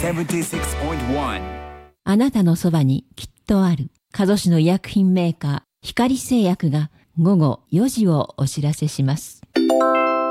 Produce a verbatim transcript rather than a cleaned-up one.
あなたのそばにきっとある加須市の医薬品メーカー光製薬が午後よじをお知らせします。